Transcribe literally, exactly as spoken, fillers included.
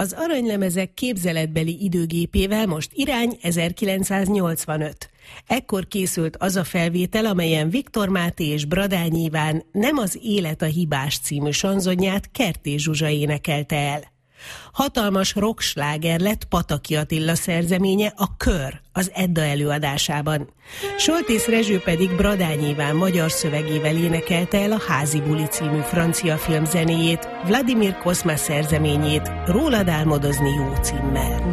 Az aranylemezek képzeletbeli időgépével most irány ezerkilencszáznyolcvanöt. Ekkor készült az a felvétel, amelyen Viktor Máté és Bradányi Iván Nem az élet a hibás című sanzonját Kertész Zsuzsa énekelte el. Hatalmas rocksláger lett Pataki Attila szerzeménye, a Kör, az Edda előadásában. Soltész Rezső pedig Bradányi Iván magyar szövegével énekelte el a Házi buli című francia film zenéjét, Vladimir Kosma szerzeményét, Rólad álmodozni jó címmel.